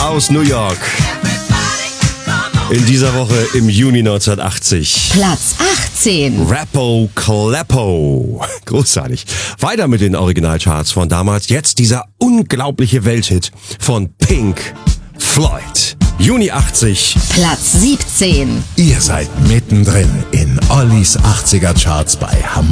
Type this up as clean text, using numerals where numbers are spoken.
aus New York. In dieser Woche im Juni 1980. Platz 18. Rappo Clappo. Großartig. Weiter mit den Originalcharts von damals. Jetzt dieser unglaubliche Welthit von Pink Floyd. Juni 80. Platz 17. Ihr seid mittendrin in Ollis 80er Charts bei